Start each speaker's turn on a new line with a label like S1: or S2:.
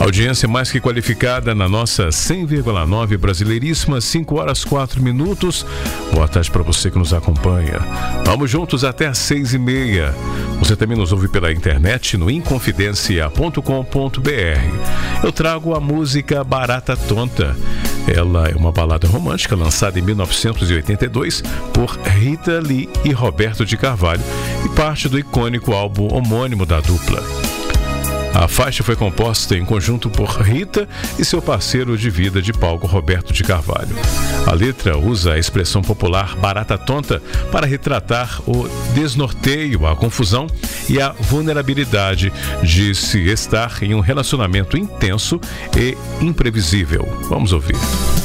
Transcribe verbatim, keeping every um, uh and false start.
S1: Audiência mais que qualificada na nossa cem vírgula nove Brasileiríssima, cinco horas quatro minutos. Boa tarde para você que nos acompanha. Vamos juntos até às seis e meia. Você também nos ouve pela internet no inconfidencia ponto com ponto br. Eu trago a música Barata Tonta. Ela é uma balada romântica lançada em mil novecentos e oitenta e dois por Rita Lee e Roberto de Carvalho e parte do icônico álbum homônimo da dupla. A faixa foi composta em conjunto por Rita e seu parceiro de vida de palco, Roberto de Carvalho. A letra usa a expressão popular barata tonta para retratar o desnorteio, a confusão e a vulnerabilidade de se estar em um relacionamento intenso e imprevisível. Vamos ouvir.